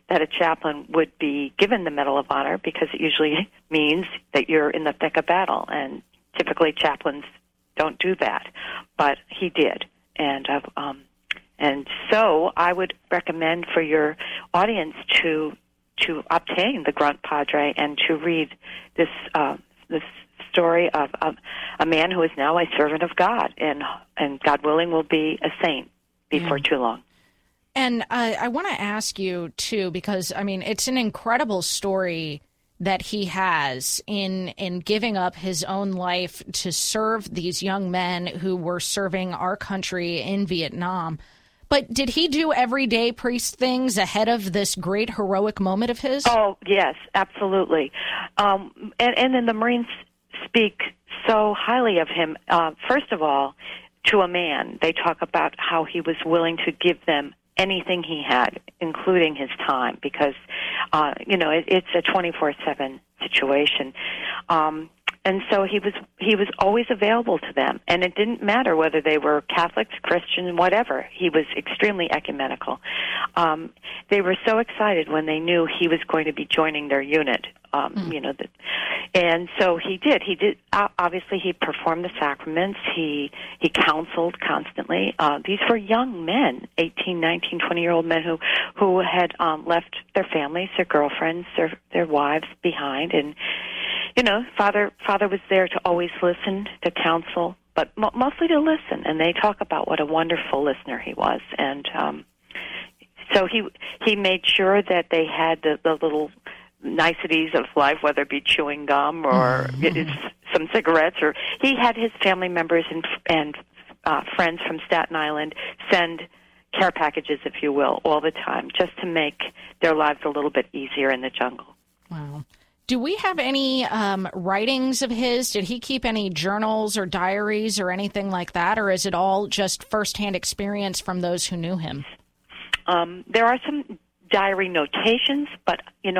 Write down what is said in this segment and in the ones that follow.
that a chaplain would be given the Medal of Honor, because it usually means that you're in the thick of battle, and typically chaplains don't do that, but he did. And so I would recommend for your audience to obtain the Grunt Padre and to read this story of a man who is now a servant of God, and God willing will be a saint before too long. And I want to ask you, too, because, I mean, it's an incredible story that he has in giving up his own life to serve these young men who were serving our country in Vietnam. But did he do everyday priest things ahead of this great heroic moment of his? Oh, yes, absolutely. And then the Marines speak so highly of him. First of all, to a man, they talk about how he was willing to give them anything he had, including his time, because, it's a 24/7 situation. And so he was always available to them, and it didn't matter whether they were Catholics, Christian, whatever. He was extremely ecumenical. They were so excited when they knew he was going to be joining their unit. And so he did. He did. Obviously, he performed the sacraments. He counseled constantly. These were young men, 18, 19, 20-year-old men who had left their families, their girlfriends, their wives behind, and Father was there to always listen, to counsel, but mostly to listen. And they talk about what a wonderful listener he was. And so he made sure that they had the little niceties of life, whether it be chewing gum or some cigarettes. Or he had his family members and friends from Staten Island send care packages, if you will, all the time, just to make their lives a little bit easier in the jungle. Wow. Do we have any writings of his? Did he keep any journals or diaries or anything like that? Or is it all just firsthand experience from those who knew him? There are some diary notations, but,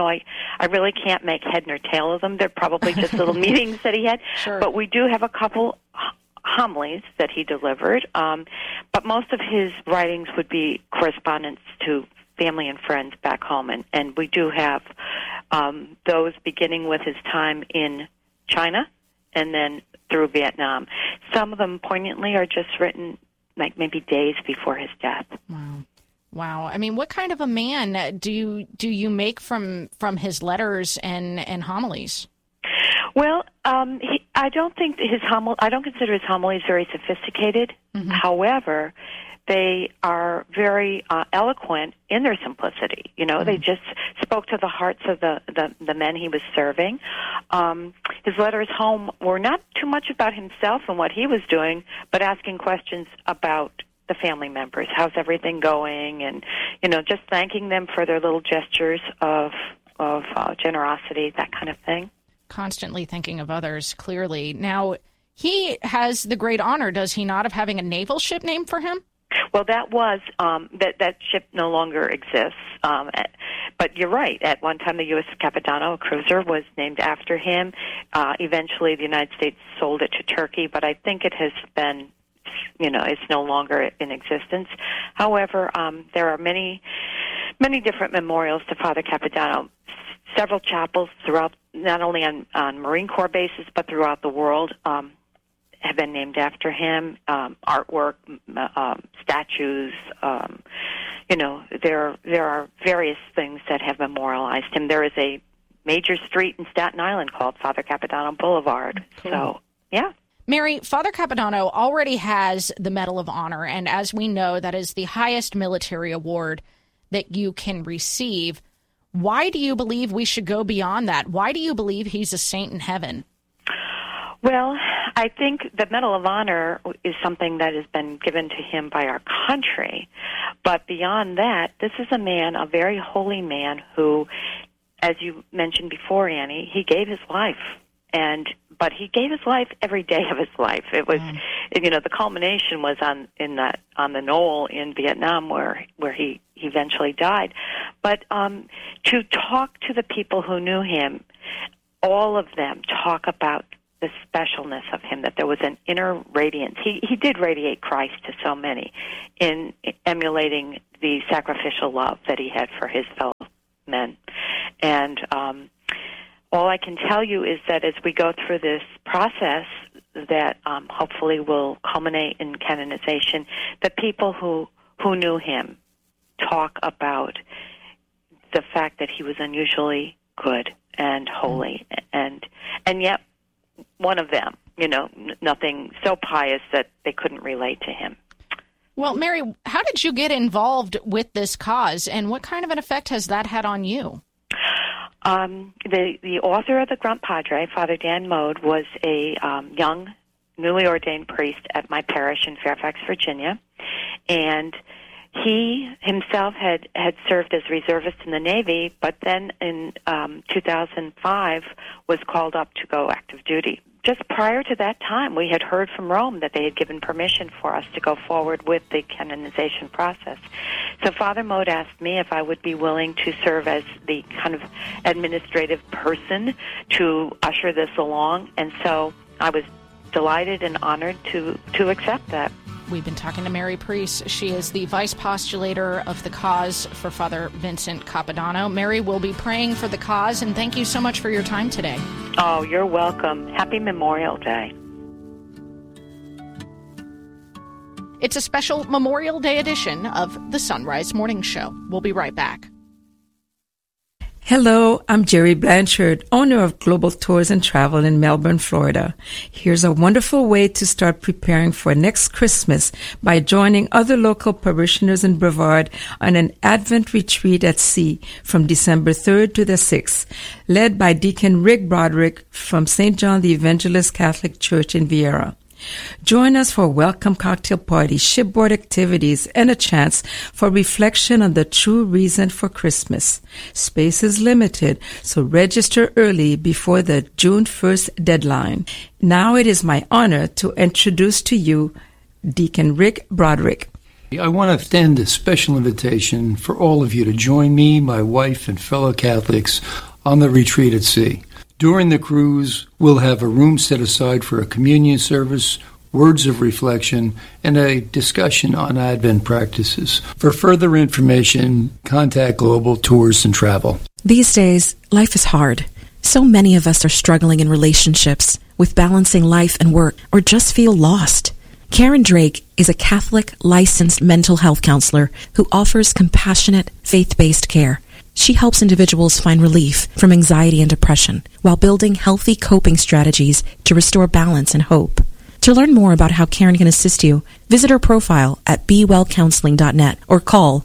I really can't make head nor tail of them. They're probably just little meetings that he had. Sure. But we do have a couple homilies that he delivered. But most of his writings would be correspondence to family and friends back home, and we do have those beginning with his time in China and then through Vietnam. Some of them poignantly are just written like maybe days before his death. Wow. I mean, what kind of a man do you make from his letters and homilies? Well, I don't consider his homilies very sophisticated. Mm-hmm. However, they are very eloquent in their simplicity. They just spoke to the hearts of the men he was serving. His letters home were not too much about himself and what he was doing, but asking questions about the family members. How's everything going? And, just thanking them for their little gestures of generosity, that kind of thing. Constantly thinking of others, clearly. Now, he has the great honor, does he not, of having a naval ship named for him? Well, that was that ship no longer exists. But you're right. At one time, the U.S. Capitano, a cruiser, was named after him. Eventually, the United States sold it to Turkey, but I think it has been, it's no longer in existence. However, there are many, many different memorials to Father Capitano. Several chapels throughout, not only on Marine Corps bases, but throughout the world, have been named after him. Artwork, statues, there are various things that have memorialized him. There is a major street in Staten Island called Father Capitano Boulevard. Cool. So, yeah. Mary, Father Capitano already has the Medal of Honor, and as we know, that is the highest military award that you can receive. Why do you believe we should go beyond that? Why do you believe he's a saint in heaven? Well, I think the Medal of Honor is something that has been given to him by our country. But beyond that, this is a very holy man who, as you mentioned before, Annie, he gave his life. But he gave his life every day of his life. It was, the culmination was on the knoll in Vietnam where he eventually died. But to talk to the people who knew him, all of them talk about the specialness of him, that there was an inner radiance. He did radiate Christ to so many in emulating the sacrificial love that he had for his men. And all I can tell you is that as we go through this process that hopefully will culminate in canonization, that people who knew him talk about the fact that he was unusually good and holy, and yet one of them, nothing so pious that they couldn't relate to him. Well, Mary, how did you get involved with this cause, and what kind of an effect has that had on you? The author of the Grunt Padre, Father Dan Mode, was a young, newly ordained priest at my parish in Fairfax, Virginia, and he himself had served as reservist in the Navy, but then in 2005 was called up to go active duty. Just prior to that time, we had heard from Rome that they had given permission for us to go forward with the canonization process. So Father Mode asked me if I would be willing to serve as the kind of administrative person to usher this along, and so I was delighted and honored to accept that. We've been talking to Mary Priest. She is the vice postulator of the cause for Father Vincent Capodanno. Mary will be praying for the cause, and thank you so much for your time today. Oh, you're welcome. Happy Memorial Day. It's a special Memorial Day edition of the Sunrise Morning Show. We'll be right back. Hello, I'm Jerry Blanchard, owner of Global Tours and Travel in Melbourne, Florida. Here's a wonderful way to start preparing for next Christmas by joining other local parishioners in Brevard on an Advent retreat at sea from December 3rd to the 6th, led by Deacon Rick Broderick from St. John the Evangelist Catholic Church in Vieira. Join us for a welcome cocktail party, shipboard activities, and a chance for reflection on the true reason for Christmas. Space is limited, so register early before the June 1st deadline. Now it is my honor to introduce to you Deacon Rick Broderick. I want to extend a special invitation for all of you to join me, my wife, and fellow Catholics on the retreat at sea. During the cruise, we'll have a room set aside for a communion service, words of reflection, and a discussion on Advent practices. For further information, contact Global Tours and Travel. These days, life is hard. So many of us are struggling in relationships, with balancing life and work, or just feel lost. Karen Drake is a Catholic licensed mental health counselor who offers compassionate, faith-based care. She helps individuals find relief from anxiety and depression while building healthy coping strategies to restore balance and hope. To learn more about how Karen can assist you, visit her profile at bewellcounseling.net or call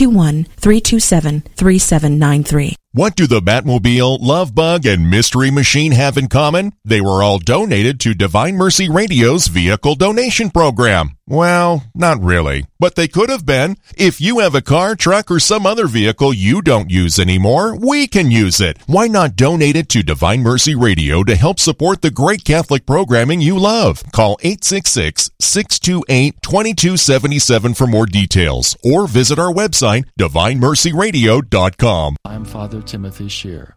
321-327-3793. What do the Batmobile, Love Bug, and Mystery Machine have in common? They were all donated to Divine Mercy Radio's vehicle donation program. Well, not really, but they could have been. If you have a car, truck, or some other vehicle you don't use anymore, we can use it. Why not donate it to Divine Mercy Radio to help support the great Catholic programming you love? Call 866-628-2277 for more details, or visit our website, divinemercyradio.com. I'm Father Timothy Shear.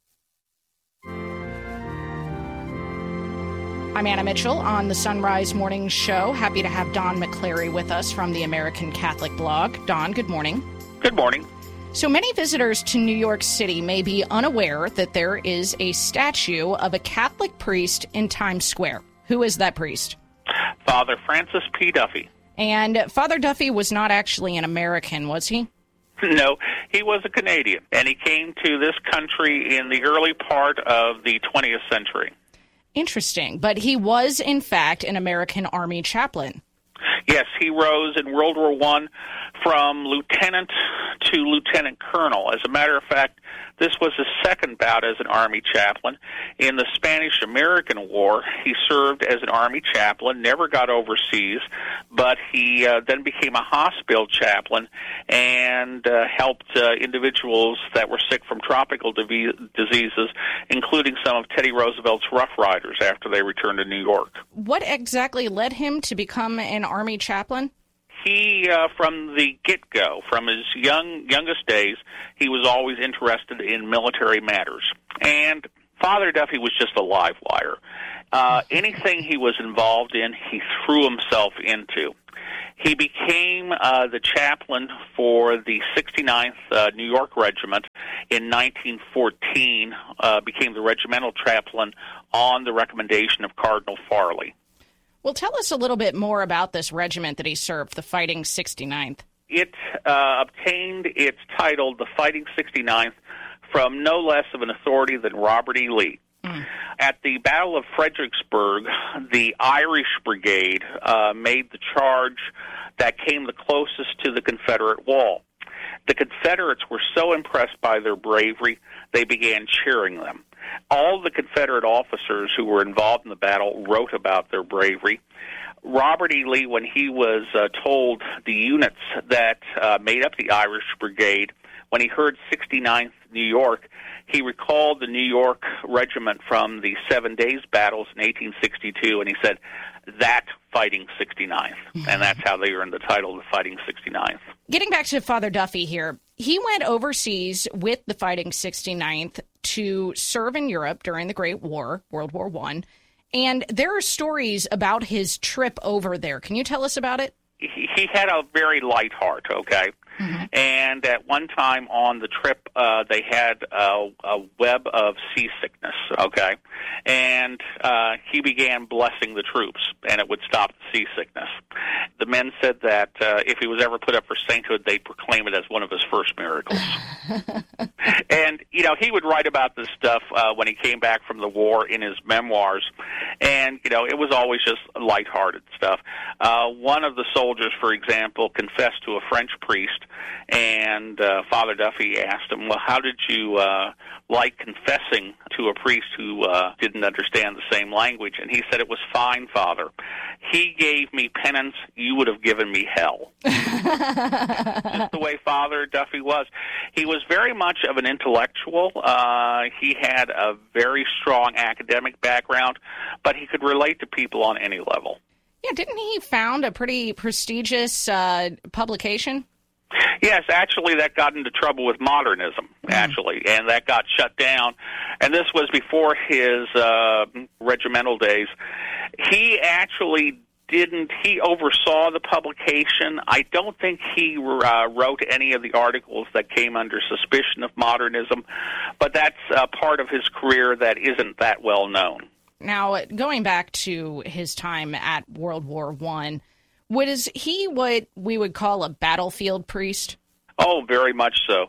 I'm Anna Mitchell on the Sunrise Morning Show. Happy to have Don McCleary with us from the American Catholic blog. Don, good morning. Good morning. So many visitors to New York City may be unaware that there is a statue of a Catholic priest in Times Square. Who is that priest? Father Francis P. Duffy. And Father Duffy was not actually an American, was he? No, he was a Canadian, and he came to this country in the early part of the 20th century. Interesting. But he was, in fact, an American Army chaplain. Yes, he rose in World War I from lieutenant to lieutenant colonel. As a matter of fact, this was his second bout as an Army chaplain. In the Spanish-American War, he served as an Army chaplain, never got overseas, but he then became a hospital chaplain and helped individuals that were sick from tropical diseases, including some of Teddy Roosevelt's Rough Riders after they returned to New York. What exactly led him to become an Army chaplain? He, from the get-go, from his youngest days, he was always interested in military matters. And Father Duffy was just a live wire. Anything he was involved in, he threw himself into. He became the chaplain for the 69th New York Regiment in 1914, became the regimental chaplain on the recommendation of Cardinal Farley. Well, tell us a little bit more about this regiment that he served, the Fighting 69th. It obtained its title, the Fighting 69th, from no less of an authority than Robert E. Lee. At the Battle of Fredericksburg, the Irish Brigade made the charge that came the closest to the Confederate wall. The Confederates were so impressed by their bravery, they began cheering them. All the Confederate officers who were involved in the battle wrote about their bravery. Robert E. Lee, when he was told the units that made up the Irish Brigade, when he heard 69th New York, he recalled the New York regiment from the 7 Days battles in 1862, and he said, that Fighting 69th. And that's how they earned the title, the Fighting 69th. Getting back to Father Duffy here, he went overseas with the Fighting 69th to serve in Europe during the Great War, World War I. And there are stories about his trip over there. Can you tell us about it? He had a very light heart, okay? Mm-hmm. And at one time on the trip, they had a web of seasickness, okay? And he began blessing the troops, and it would stop the seasickness. The men said that if he was ever put up for sainthood, they'd proclaim it as one of his first miracles. And, you know, he would write about this stuff when he came back from the war in his memoirs. And, you know, it was always just lighthearted stuff. One of the soldiers, for example, confessed to a French priest, and Father Duffy asked him, well, how did you like confessing to a priest who didn't understand the same language? And he said, it was fine, Father. He gave me penance, you would have given me hell. That's the way Father Duffy was. He was very much of an intellectual. He had a very strong academic background, but he could relate to people on any level. Yeah, didn't he found a pretty prestigious publication? Yes, actually, that got into trouble with modernism, actually, and that got shut down. And this was before his regimental days. He actually he oversaw the publication. I don't think he wrote any of the articles that came under suspicion of modernism, but that's part of his career that isn't that well known. Now, going back to his time at World War I, was he what we would call a battlefield priest? Oh, very much so.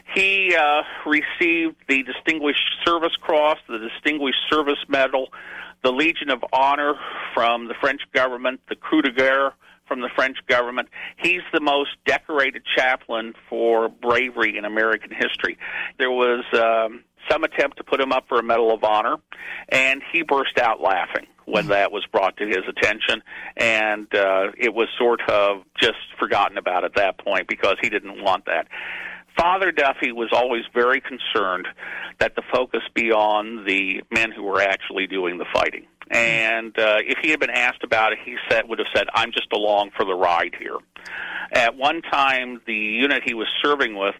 He received the Distinguished Service Cross, the Distinguished Service Medal, the Legion of Honor from the French government, the Croix de Guerre from the French government. He's the most decorated chaplain for bravery in American history. There was some attempt to put him up for a Medal of Honor, and he burst out laughing when that was brought to his attention, and it was sort of just forgotten about at that point because he didn't want that. Father Duffy was always very concerned that the focus be on the men who were actually doing the fighting. And if he had been asked about it, he would have said, I'm just along for the ride here. At one time, the unit he was serving with,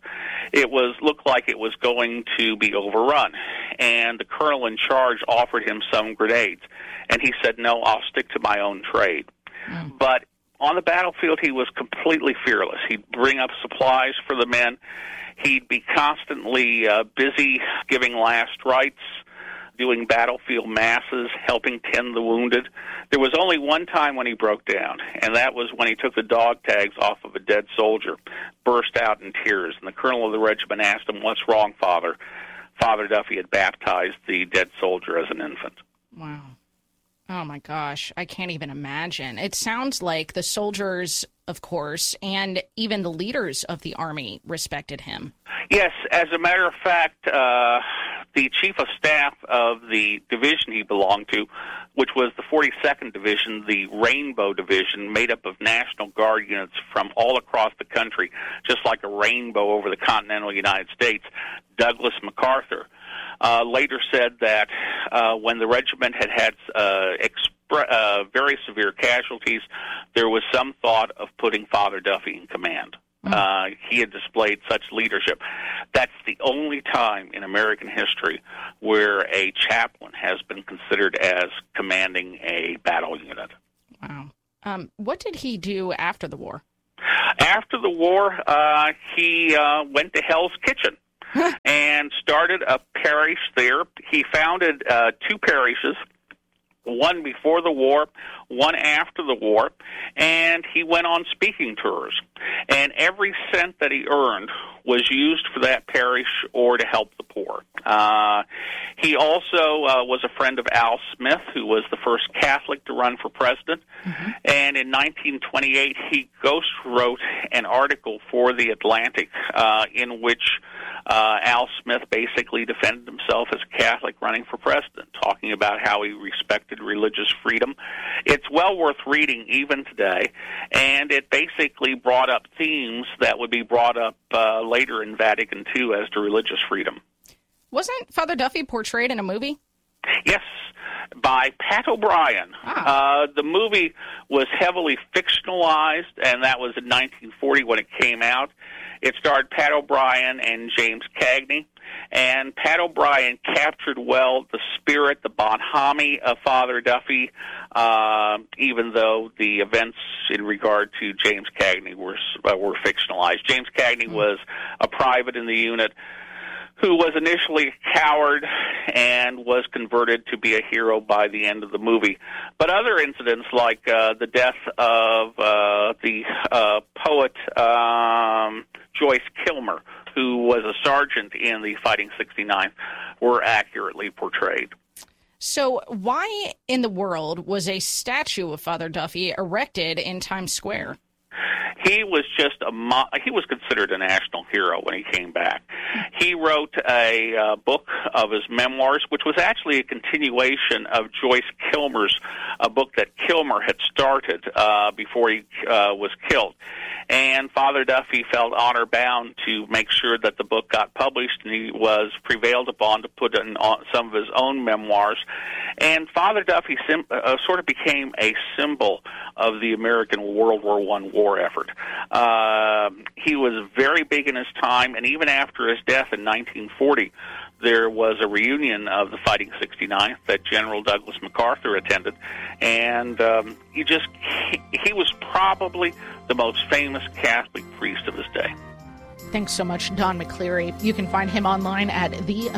looked like it was going to be overrun. And the colonel in charge offered him some grenades. And he said, no, I'll stick to my own trade. But on the battlefield, he was completely fearless. He'd bring up supplies for the men. He'd be constantly busy giving last rites, doing battlefield masses, helping tend the wounded. There was only one time when he broke down, and that was when he took the dog tags off of a dead soldier, burst out in tears. And the colonel of the regiment asked him, what's wrong, Father? Father Duffy had baptized the dead soldier as an infant. Wow. Oh, my gosh. I can't even imagine. It sounds like the soldiers, of course, and even the leaders of the Army respected him. Yes. As a matter of fact, the chief of staff of the division he belonged to, which was the 42nd Division, the Rainbow Division, made up of National Guard units from all across the country, just like a rainbow over the continental United States, Douglas MacArthur, later said that when the regiment had very severe casualties, there was some thought of putting Father Duffy in command. He had displayed such leadership. That's the only time in American history where a chaplain has been considered as commanding a battle unit. Wow. What did he do after the war? After the war, he went to Hell's Kitchen and started a parish there. He founded 2 parishes, one before the war, one after the war, and he went on speaking tours. And every cent that he earned was used for that parish or to help the poor. He also was a friend of Al Smith, who was the first Catholic to run for president. Mm-hmm. And in 1928, he ghost wrote an article for The Atlantic in which Al Smith basically defended himself as a Catholic running for president, talking about how he respected religious freedom. It's well worth reading even today, and it basically brought up themes that would be brought up later in Vatican II as to religious freedom. Wasn't Father Duffy portrayed in a movie? Yes, by Pat O'Brien. The movie was heavily fictionalized, and that was in 1940 when it came out. It starred Pat O'Brien and James Cagney, and Pat O'Brien captured well the spirit, the bonhomie of Father Duffy, even though the events in regard to James Cagney were fictionalized. James Cagney was a private in the unit who was initially a coward and was converted to be a hero by the end of the movie. But other incidents, like the death of the poet Joyce Kilmer, who was a sergeant in the Fighting 69th, were accurately portrayed. So why in the world was a statue of Father Duffy erected in Times Square? He was he was considered a national hero when he came back. He wrote a book of his memoirs, which was actually a continuation of Joyce Kilmer's book that Kilmer had started before he was killed. And Father Duffy felt honor-bound to make sure that the book got published, and he was prevailed upon to put in some of his own memoirs. And Father Duffy sort of became a symbol of the American World War I war effort. He was very big in his time, and even after his death in 1940, there was a reunion of the Fighting 69th that General Douglas MacArthur attended, and he was probably the most famous Catholic priest of his day. Thanks so much, Don McCleary. You can find him online at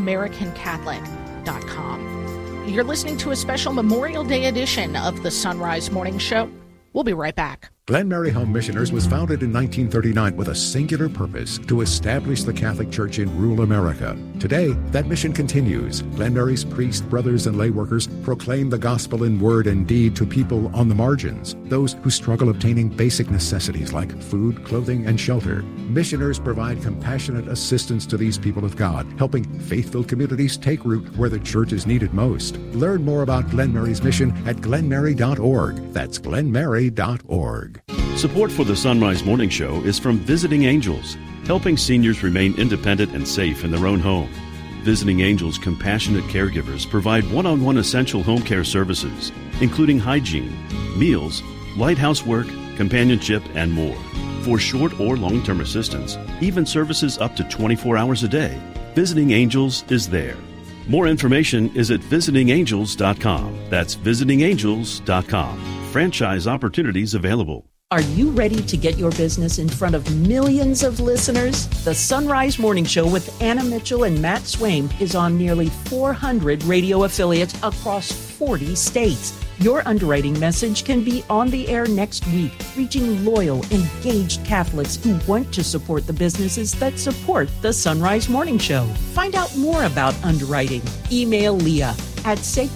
theamericancatholic.com. You're listening to a special Memorial Day edition of the Sunrise Morning Show. We'll be right back. Glen Mary Home Missioners was founded in 1939 with a singular purpose: to establish the Catholic Church in rural America. Today, that mission continues. Glen Mary's priests, brothers, and lay workers proclaim the gospel in word and deed to people on the margins, those who struggle obtaining basic necessities like food, clothing, and shelter. Missioners provide compassionate assistance to these people of God, helping faith-filled communities take root where the church is needed most. Learn more about Glen Mary's mission at glenmary.org. That's glenmary.org. Support for the Sunrise Morning Show is from Visiting Angels, helping seniors remain independent and safe in their own home. Visiting Angels compassionate caregivers provide one-on-one essential home care services, including hygiene, meals, light housework, companionship, and more. For short or long-term assistance, even services up to 24 hours a day, Visiting Angels is there. More information is at visitingangels.com. That's visitingangels.com. Franchise opportunities available. Are you ready to get your business in front of millions of listeners? The Sunrise Morning Show with Anna Mitchell and Matt Swaim is on nearly 400 radio affiliates across 40 states. Your underwriting message can be on the air next week, reaching loyal, engaged Catholics who want to support the businesses that support the Sunrise Morning Show. Find out more about underwriting. Email Leah at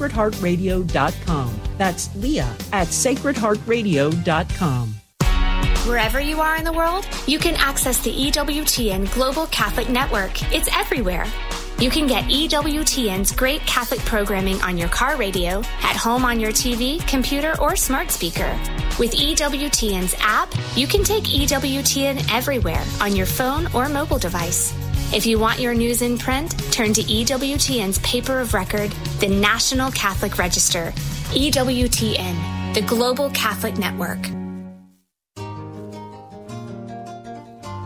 sacredheartradio.com. That's Leah at sacredheartradio.com. Wherever you are in the world, you can access the EWTN Global Catholic Network. It's everywhere. You can get EWTN's great Catholic programming on your car radio, at home on your TV, computer, or smart speaker. With EWTN's app, you can take EWTN everywhere on your phone or mobile device. If you want your news in print, turn to EWTN's paper of record, the National Catholic Register. EWTN, the Global Catholic Network.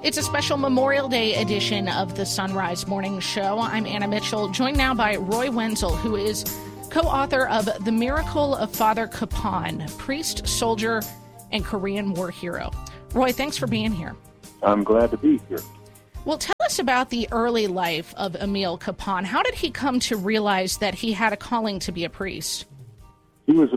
It's a special Memorial Day edition of the Sunrise Morning Show. I'm Anna Mitchell, joined now by Roy Wenzel, who is co-author of The Miracle of Father Kapan, priest, soldier, and Korean War hero. Roy, thanks for being here. I'm glad to be here. Well, tell us about the early life of Emil Kapan. How did he come to realize that he had a calling to be a priest? He was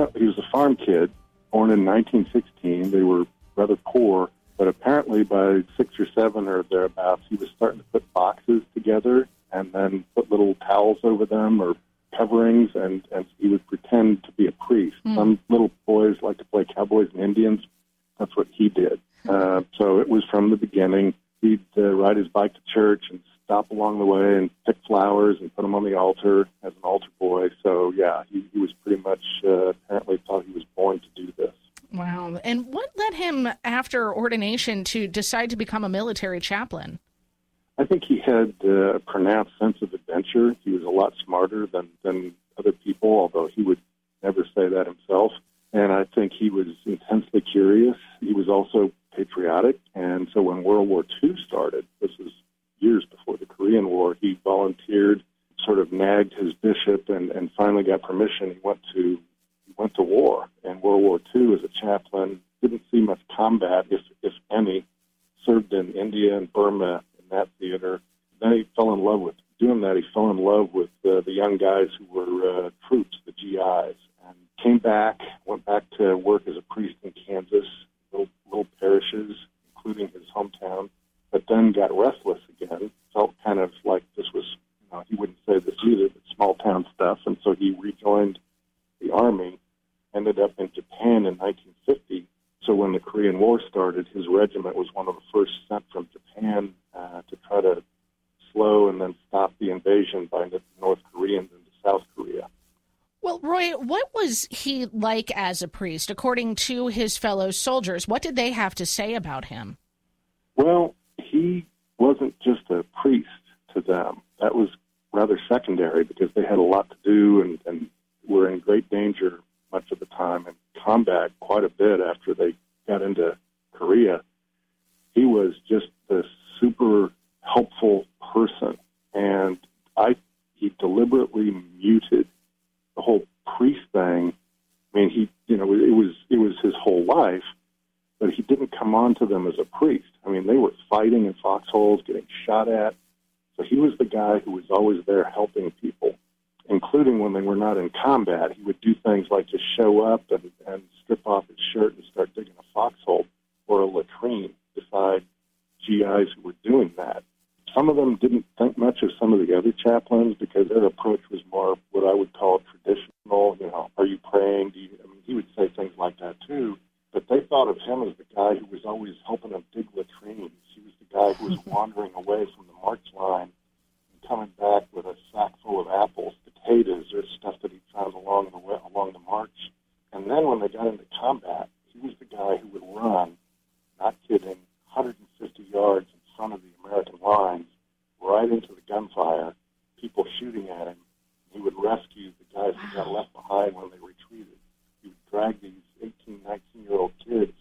a farm kid, born in 1916. They were rather poor, but apparently by 6 or 7 or thereabouts, he was starting to put boxes together and then put little towels over them or coverings, and he would pretend to be a priest. Some little boys like to play cowboys and Indians. That's what he did. So it was from the beginning. He'd ride his bike to church and stop along the way and pick flowers and put them on the altar as an altar boy. So, yeah, he was pretty much apparently thought he was born to do this. Wow. And what led him, after ordination, to decide to become a military chaplain? I think he had a pronounced sense of adventure. He was a lot smarter than other people, although he would never say that himself. And I think he was intensely curious. He was also patriotic. And so when World War II started, this was years before the Korean War, he volunteered, sort of nagged his bishop, and finally got permission. He went to war. And World War II as a chaplain, didn't see much combat, if any, served in India and Burma in that theater. Then he fell in love with doing that. He fell in love with the young guys who were troops, the GIs, and came back, went back to work as a priest in Kansas, little parishes, including his hometown, but then got restless again, felt kind of like this was, he wouldn't say this either, but small town stuff, and so he rejoined the Army, ended up in Japan in 1950. So when the Korean War started, his regiment was one of the first sent from Japan to try to slow and then stop the invasion by the North Koreans into South Korea. Well, Roy, what was he like as a priest, according to his fellow soldiers? What did they have to say about him? Well, he wasn't just a priest to them. That was rather secondary because they had a lot to do and were in great danger much of the time and combat quite a bit after they got into Korea. He was just a super helpful person, and he deliberately muted the whole priest thing. I mean, it was his whole life, but he didn't come on to them as a priest. I mean, they were fighting in foxholes, getting shot at. So he was the guy who was always there helping people, including when they were not in combat. He would do things like just show up and strip off his shirt and start digging a foxhole or a latrine beside GIs who were doing that. Some of them didn't think much of some of the other chaplains because their approach was more what I would call traditional. Are you praying? He would say things like that too. But they thought of him as the guy who was always helping them dig latrines. He was the guy who was wandering away from the march line and coming back with a sack full of apples, potatoes, or stuff that he found along the march. And then when they got into combat, he was the guy who would run, not kidding, 150 yards in front of the American lines, right into the gunfire, people shooting at him. He would rescue the guys who got left behind when they retreated. He would drag these 18, 19-year-old kids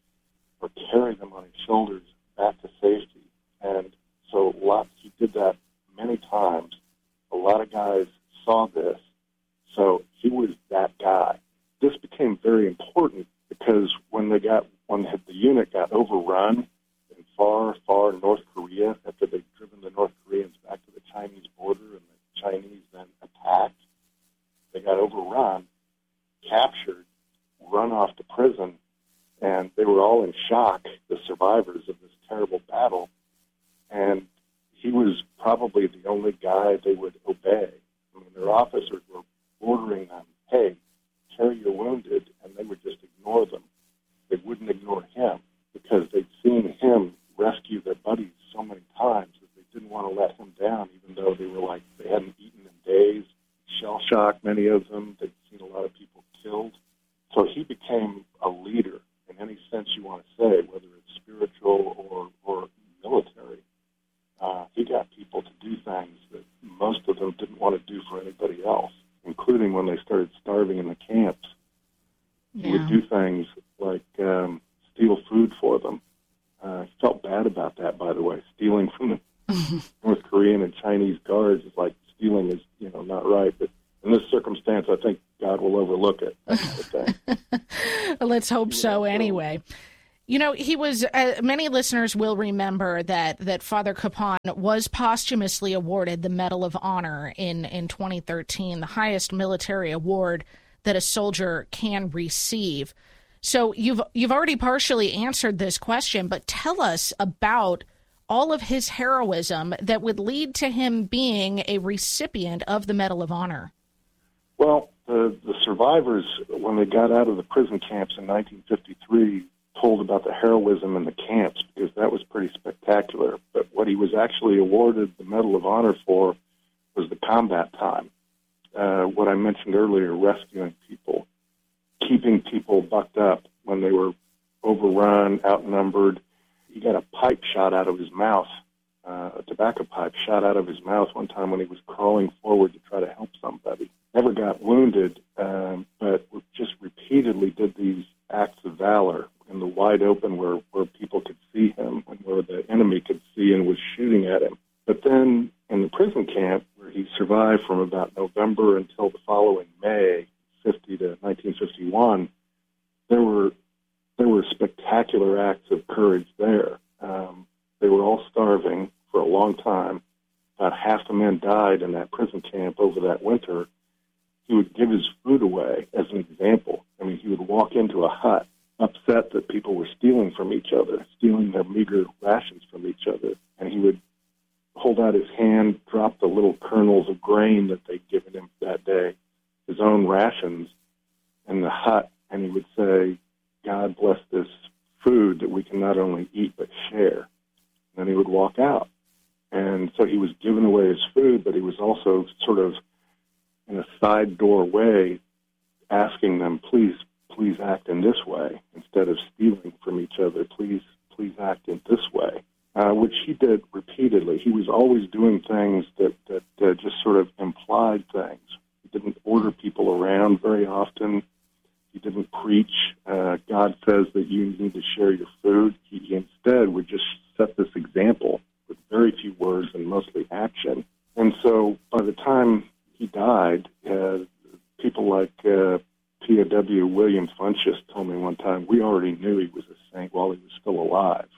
or carry them on his shoulders back to safety. And so he did that many times. A lot of guys saw this, so he was that guy. This became very important because when the unit got overrun in far, far North Korea, after they'd driven the North Koreans back to the Chinese border and the Chinese then attacked, they got overrun, captured, run off to prison, and they were all in shock, the survivors of this terrible battle, and he was probably the only guy they would obey. I mean, their officers were ordering them, hey, carry your wounded, and they would just ignore them. They wouldn't ignore him because they'd seen him rescue their buddies so many times that they didn't want to let him down, even though they hadn't eaten in days, shell-shocked, many of them. They'd seen a lot of people killed. So he became a leader in any sense you want to say, whether it's spiritual or military. He got people to do things that most of them didn't want to do for anybody else, including when they started starving in the camps. Yeah. He would do things like steal food for them. He felt bad about that. North Korean and Chinese guards is like stealing is, not right. But in this circumstance, I think God will overlook it. That kind of thing. Let's hope so anyway. He was, many listeners will remember that Father Capon was posthumously awarded the Medal of Honor in 2013, the highest military award that a soldier can receive. So you've already partially answered this question, but tell us about all of his heroism that would lead to him being a recipient of the Medal of Honor. Well, the survivors, when they got out of the prison camps in 1953, told about the heroism in the camps because that was pretty spectacular. But what he was actually awarded the Medal of Honor for was the combat time. What I mentioned earlier, rescuing people, keeping people bucked up when they were overrun, outnumbered. He got a pipe shot out of his mouth, a tobacco pipe shot out of his mouth one time when he was crawling forward to try to help somebody. Never got wounded, but just repeatedly did these acts of valor in the wide open where people could see him and where the enemy could see and was shooting at him. But then in the prison camp, where he survived from about November until the following May, 1951, there were spectacular acts of courage there. They were all starving for a long time. About half the men died in that prison camp over that winter. He would give his food away as an example. I mean, he would walk into a hut upset that people were stealing from each other, stealing their meager rations from each other, and he would hold out his hand, drop the little kernels of grain that they'd given him that day, his own rations, in the hut, and he would say, "God bless this food that we can not only eat but share." And then he would walk out. And so he was giving away his food, but he was also sort of in a side doorway asking them, please act in this way. Instead of stealing from each other, please act in this way, which he did repeatedly. He was always doing things that just sort of implied things. He didn't order people around very often. He didn't preach, God says that you need to share your food. He instead would just set this example with very few words and mostly action. And so by the time he died, people like POW William Funchess told me one time, we already knew he was a saint while he was still alive.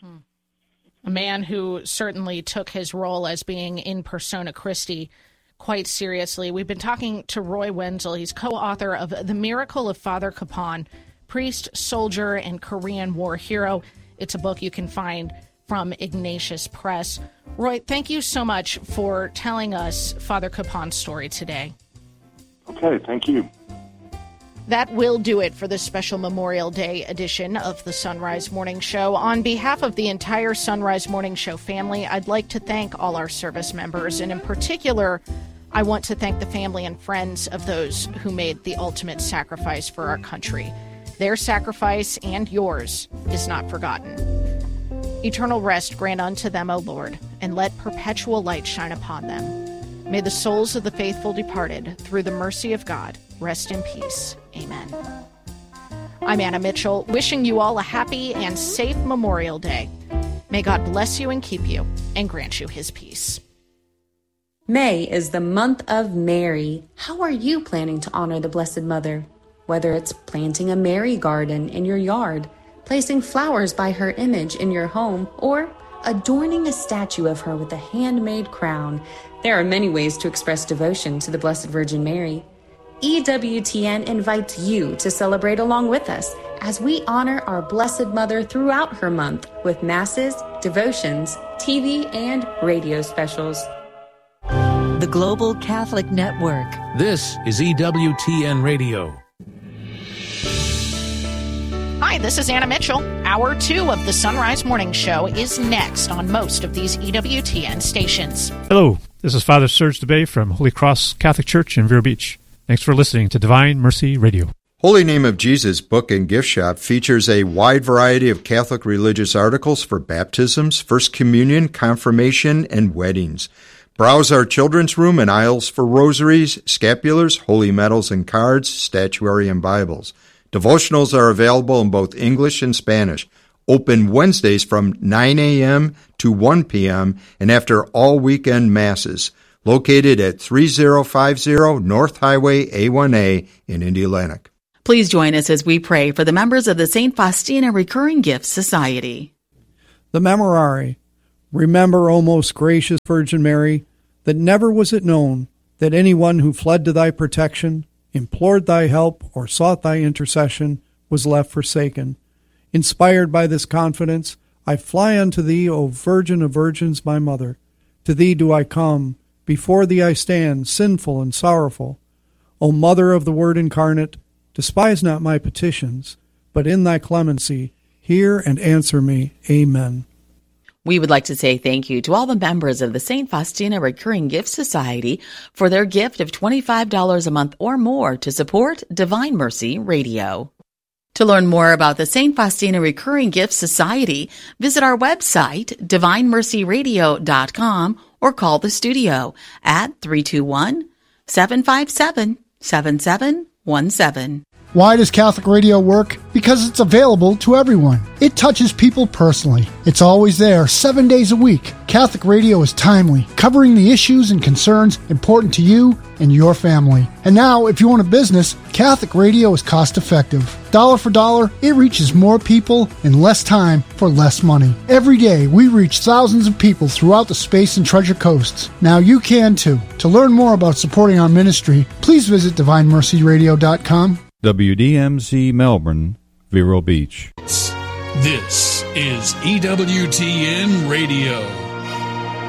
A man who certainly took his role as being in persona Christi quite seriously. We've been talking to Roy Wenzel. He's co-author of The Miracle of Father Capon, Priest, Soldier, and Korean War Hero. It's a book you can find from Ignatius Press. Roy, thank you so much for telling us Father Capon's story today. Okay, thank you. That will do it for this special Memorial Day edition of the Sunrise Morning Show. On behalf of the entire Sunrise Morning Show family, I'd like to thank all our service members, and in particular, I want to thank the family and friends of those who made the ultimate sacrifice for our country. Their sacrifice and yours is not forgotten. Eternal rest grant unto them, O Lord, and let perpetual light shine upon them. May the souls of the faithful departed, through the mercy of God, rest in peace. Amen. I'm Anna Mitchell, wishing you all a happy and safe Memorial Day. May God bless you and keep you, and grant you his peace. May is the month of Mary. How are you planning to honor the Blessed Mother? Whether it's planting a Mary garden in your yard, placing flowers by her image in your home, or adorning a statue of her with a handmade crown, there are many ways to express devotion to the Blessed Virgin Mary. EWTN invites you to celebrate along with us as we honor our Blessed Mother throughout her month with masses, devotions, TV, and radio specials. The Global Catholic Network. This is EWTN Radio. Hi, this is Anna Mitchell. Hour 2 of the Sunrise Morning Show is next on most of these EWTN stations. Hello, this is Father Serge DeBay from Holy Cross Catholic Church in Vero Beach. Thanks for listening to Divine Mercy Radio. Holy Name of Jesus Book and Gift Shop features a wide variety of Catholic religious articles for baptisms, First Communion, confirmation, and weddings. Browse our children's room and aisles for rosaries, scapulars, holy medals and cards, statuary, and Bibles. Devotionals are available in both English and Spanish. Open Wednesdays from 9 a.m. to 1 p.m. and after all weekend masses. Located at 3050 North Highway A1A in Indialantic. Please join us as we pray for the members of the St. Faustina Recurring Gifts Society. The Memorare. Remember, O most gracious Virgin Mary, that never was it known that anyone who fled to thy protection, implored thy help, or sought thy intercession was left forsaken. Inspired by this confidence, I fly unto thee, O Virgin of Virgins, my Mother. To thee do I come, before thee I stand, sinful and sorrowful. O Mother of the Word incarnate, despise not my petitions, but in thy clemency hear and answer me. Amen. We would like to say thank you to all the members of the St. Faustina Recurring Gifts Society for their gift of $25 a month or more to support Divine Mercy Radio. To learn more about the St. Faustina Recurring Gifts Society, visit our website, divinemercyradio.com, or call the studio at 321-757-7717. Why does Catholic Radio work? Because it's available to everyone. It touches people personally. It's always there, 7 days a week. Catholic Radio is timely, covering the issues and concerns important to you and your family. And now, if you own a business, Catholic Radio is cost-effective. Dollar for dollar, it reaches more people in less time for less money. Every day, we reach thousands of people throughout the Space and Treasure Coasts. Now you can too. To learn more about supporting our ministry, please visit DivineMercyRadio.com. WDMZ Melbourne, Vero Beach. This is EWTN Radio.